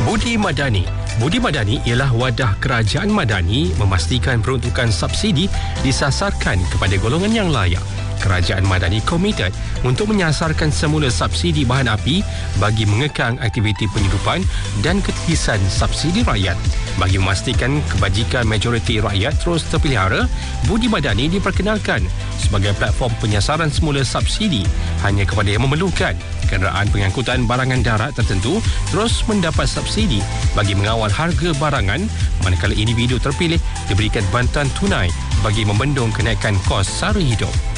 Budi Madani. Budi Madani ialah wadah kerajaan madani memastikan peruntukan subsidi disasarkan kepada golongan yang layak. Kerajaan Madani komited untuk menyasarkan semula subsidi bahan api bagi mengekang aktiviti penghidupan dan ketitisan subsidi rakyat. Bagi memastikan kebajikan majoriti rakyat terus terpelihara, Budi Madani diperkenalkan sebagai platform penyasaran semula subsidi hanya kepada yang memerlukan. Kenderaan pengangkutan barangan darat tertentu terus mendapat subsidi bagi mengawal harga barangan, manakala individu terpilih diberikan bantuan tunai bagi membendung kenaikan kos sara hidup.